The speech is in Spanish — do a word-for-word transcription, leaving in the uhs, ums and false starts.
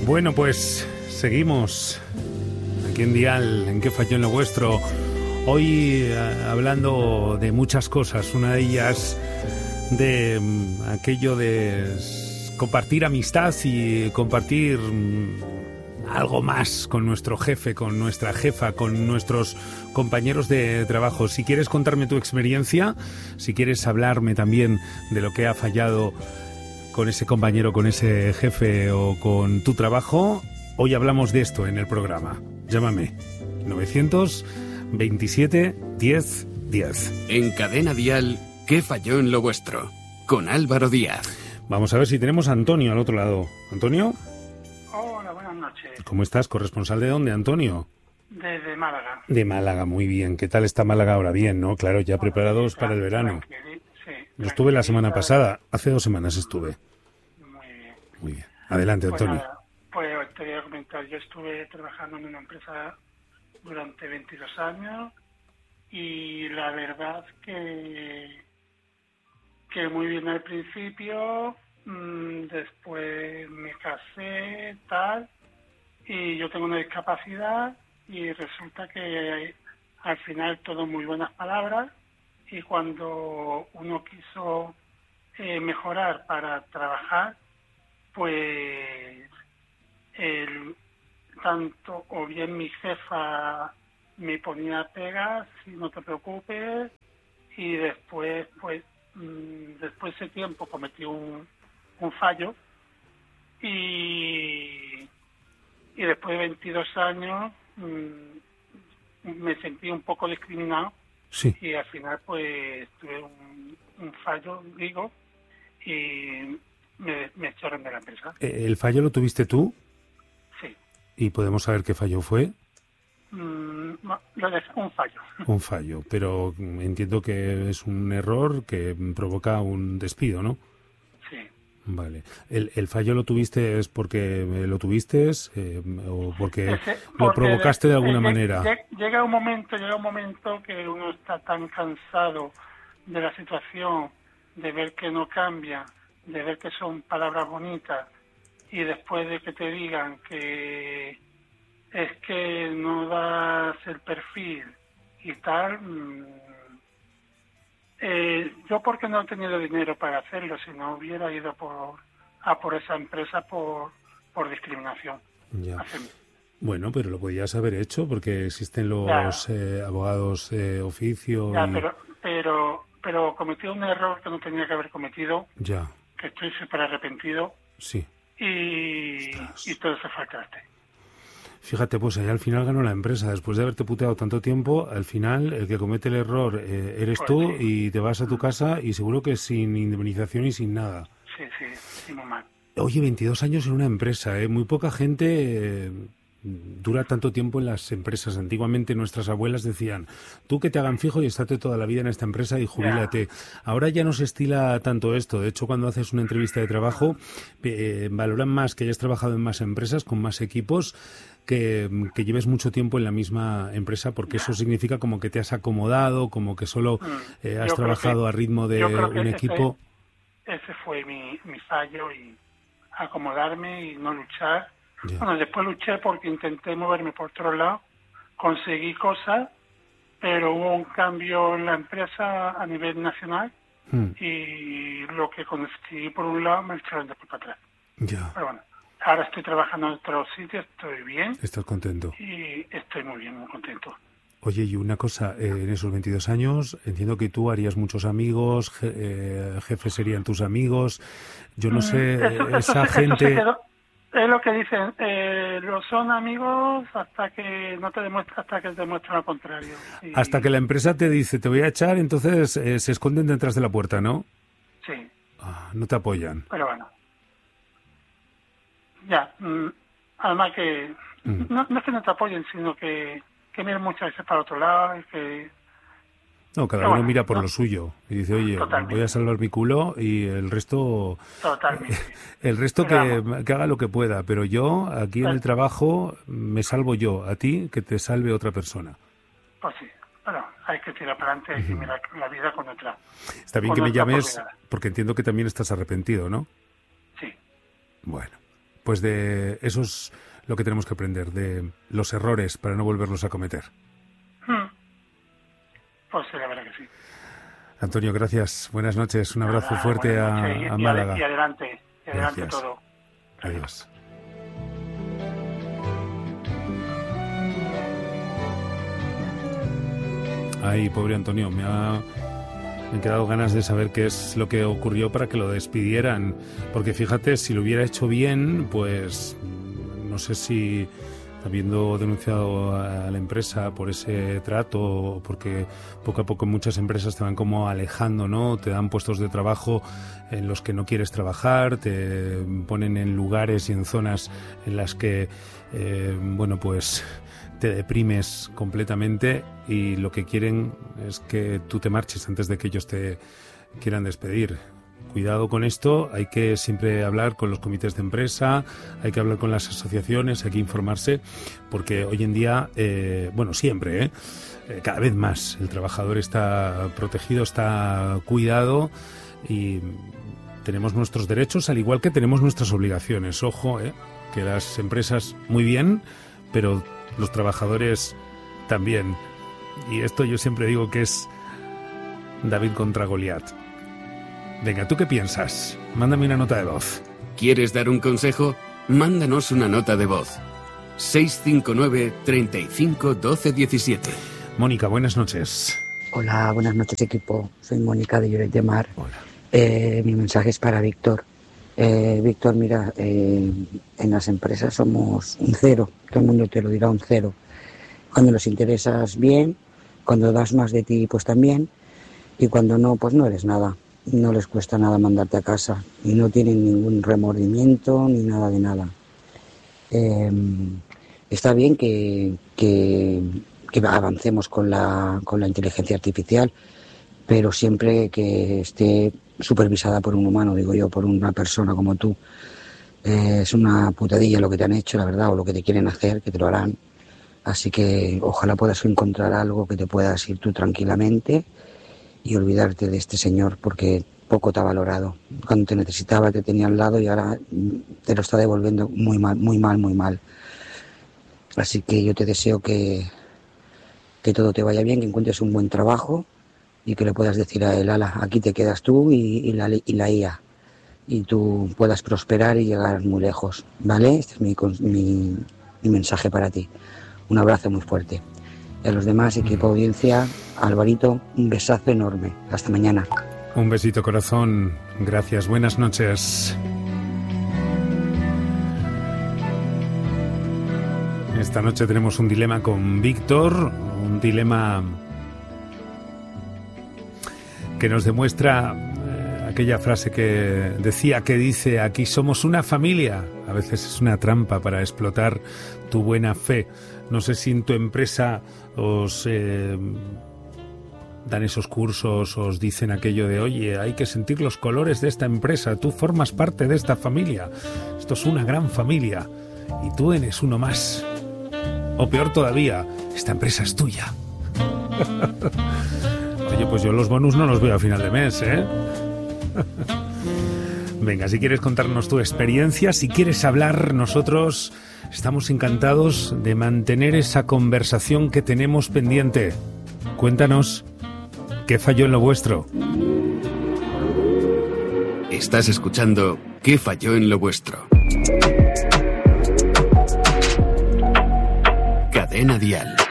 Bueno, pues seguimos aquí en Dial, en ¿Qué falló en lo vuestro? Hoy eh, hablando de muchas cosas, una de ellas de mm, aquello de s- compartir amistad y compartir mm, algo más con nuestro jefe, con nuestra jefa, con nuestros compañeros de trabajo. Si quieres contarme tu experiencia, si quieres hablarme también de lo que ha fallado con ese compañero, con ese jefe o con tu trabajo, hoy hablamos de esto en el programa. Llámame novecientos veintisiete diez diez. En Cadena Dial, ¿Qué falló en lo vuestro? Con Álvaro Díaz. Vamos a ver si tenemos a Antonio al otro lado. ¿Antonio? Hola, buenas noches. ¿Cómo estás? ¿Corresponsal de dónde, Antonio? Desde Málaga. De Málaga, muy bien. ¿Qué tal está Málaga ahora? Bien, ¿no? Claro, ya Bueno, preparados sí, para el verano. tranquili- Sí, Yo estuve la semana tranquilita. pasada, hace dos semanas estuve. Muy bien. Muy bien. Adelante, Pues Antonio. nada, pues te voy a comentar. Yo estuve trabajando en una empresa durante veintidós años y la verdad que, que muy bien al principio, mmm, después me casé, tal, y yo tengo una discapacidad y resulta que al final todo muy buenas palabras y cuando uno quiso eh, mejorar para trabajar, pues el, tanto o bien mi jefa me ponía pegas, si no te preocupes, y después, pues, mmm, después de ese tiempo cometí un, un fallo y, y después de veintidós años mmm, me sentí un poco discriminado Sí. y al final pues tuve un, un fallo, digo, y me, me echaron de la empresa. Eh, ¿El fallo lo tuviste tú? Sí. ¿Y podemos saber qué fallo fue? Mm, no, lo de un fallo. Un fallo, pero mm, entiendo que es un error que mm, provoca un despido, ¿no? Sí. Vale. ¿El, el fallo lo tuviste es porque eh, lo tuviste eh, o porque Ese- lo porque provocaste de alguna eh, manera? lle- Llega un momento, llega un momento que uno está tan cansado de la situación, de ver que no cambia, de ver que son palabras bonitas y después de que te digan que es que no das el perfil y tal, mmm, eh, yo porque no he tenido dinero para hacerlo, si no hubiera ido por a por esa empresa por por discriminación. Ya. Hace- Bueno, pero lo podías haber hecho porque existen los eh, abogados de oficio Ya, y... pero, pero, pero cometí un error que no tenía que haber cometido, Ya, que estoy súper arrepentido sí. y, Ostras. y todo se fue al traste. Fíjate, pues ahí al final ganó la empresa. Después de haberte puteado tanto tiempo, al final el que comete el error eh, eres Pues tú sí. y te vas a tu casa y seguro que sin indemnización y sin nada. Sí, sí, sí, muy mal. Oye, veintidós años en una empresa, ¿eh? Muy poca gente eh, dura tanto tiempo en las empresas. Antiguamente nuestras abuelas decían, tú que te hagan fijo y estate toda la vida en esta empresa y jubílate. Ahora ya no se estila tanto esto. De hecho, cuando haces una entrevista de trabajo, eh, valoran más que hayas trabajado en más empresas, con más equipos, que, que lleves mucho tiempo en la misma empresa, porque eso significa como que te has acomodado, como que solo eh, Yo has creo trabajado que- a ritmo de yo creo que un ese- equipo. Ese fue mi, mi fallo y acomodarme y no luchar. Ya. Bueno, después luché porque intenté moverme por otro lado, conseguí cosas, pero hubo un cambio en la empresa a nivel nacional Hmm, y lo que conseguí por un lado me echaron después para atrás. ya, Pero bueno, ahora estoy trabajando en otro sitio, estoy bien estás contento. y estoy muy bien, muy contento. Oye, y una cosa, eh, en esos veintidós años entiendo que tú harías muchos amigos, je- eh, jefes serían tus amigos, yo no sé, Mm, eso- eh, eso esa se- eso se gente... quedó- es lo que dicen, eh, lo son amigos hasta que no te demuestra, hasta que te demuestran lo contrario. Y- Hasta que la empresa te dice, te voy a echar, entonces eh, se esconden detrás de la puerta, ¿no? Sí, Ah, no te apoyan. pero bueno. Ya, mm, además que Mm. no, no es que no te apoyen, sino que, que miren muchas veces para otro lado y que No, cada Pero uno bueno, mira por no. lo suyo y dice, oye, Totalmente. voy a salvar mi culo y el resto... totalmente. El resto Pero que, que haga lo que pueda, pero yo aquí en el Pero- trabajo me salvo yo, a ti que te salve otra persona. Pues sí, bueno, hay que tirar para adelante, hay que mirar la vida con otra. Está bien con que me otra llames oportunidad. porque entiendo que también estás arrepentido, ¿no? Sí. Bueno, pues de eso es lo que tenemos que aprender, de los errores para no volverlos a cometer. Hmm. Pues sí, la verdad que sí. Antonio, gracias. Buenas noches. Un abrazo Nada, fuerte a, noches, y, a y Málaga. Y adelante, y adelante Gracias. todo. Adiós. Ay, pobre Antonio, me ha, me han quedado ganas de saber qué es lo que ocurrió para que lo despidieran. Porque fíjate, si lo hubiera hecho bien, pues no sé si habiendo denunciado a la empresa por ese trato, porque poco a poco muchas empresas te van como alejando, ¿no? Te dan puestos de trabajo en los que no quieres trabajar, te ponen en lugares y en zonas en las que, eh, bueno, pues te deprimes completamente y lo que quieren es que tú te marches antes de que ellos te quieran despedir. Cuidado con esto, hay que siempre hablar con los comités de empresa, hay que hablar con las asociaciones, hay que informarse, porque hoy en día, eh, bueno, siempre, ¿eh? Eh, cada vez más el trabajador está protegido, está cuidado y tenemos nuestros derechos al igual que tenemos nuestras obligaciones. Ojo, ¿eh? Que las empresas muy bien, pero los trabajadores también. Y esto yo siempre digo que es David contra Goliat. Venga, ¿tú qué piensas? Mándame una nota de voz. ¿Quieres dar un consejo? Mándanos una nota de voz. seis cinco nueve, treinta y cinco, doce diecisiete. Mónica, buenas noches. Hola, buenas noches equipo. Soy Mónica de Lloret de Mar. Hola. Eh, mi mensaje es para Víctor. Eh, Víctor, mira, eh, en las empresas somos un cero. Todo el mundo te lo dirá, un cero. Cuando nos interesas bien, cuando das más de ti, pues también. Y cuando no, pues no eres nada. No les cuesta nada mandarte a casa y no tienen ningún remordimiento ni nada de nada. Eh, está bien que, que, que avancemos con la, con la inteligencia artificial, pero siempre que esté supervisada por un humano, digo yo, por una persona como tú. Eh, es una putadilla lo que te han hecho, la verdad, o lo que te quieren hacer, que te lo harán. Así que ojalá puedas encontrar algo que te puedas ir tú tranquilamente y olvidarte de este señor, porque poco te ha valorado. Cuando te necesitaba te tenía al lado y ahora te lo está devolviendo muy mal, muy mal, muy mal. Así que yo te deseo que, que todo te vaya bien, que encuentres un buen trabajo y que le puedas decir a él, ala, aquí te quedas tú y, y, la, y la I A, y tú puedas prosperar y llegar muy lejos, ¿vale? Este es mi, mi, mi mensaje para ti. Un abrazo muy fuerte. Y a los demás, equipo audiencia, Alvarito, un besazo enorme. Hasta mañana. Un besito, corazón. Gracias. Buenas noches. Esta noche tenemos un dilema con Víctor, un dilema que nos demuestra eh, aquella frase que decía, que dice, aquí somos una familia. A veces es una trampa para explotar tu buena fe. No sé si en tu empresa os eh, dan esos cursos, os dicen aquello de, oye, hay que sentir los colores de esta empresa, tú formas parte de esta familia, esto es una gran familia y tú eres uno más. O peor todavía, esta empresa es tuya. Oye, pues yo los bonus no los veo a final de mes, ¿eh? Venga, si quieres contarnos tu experiencia, si quieres hablar, nosotros estamos encantados de mantener esa conversación que tenemos pendiente. Cuéntanos, ¿qué falló en lo vuestro? Estás escuchando ¿Qué falló en lo vuestro? Cadena Dial.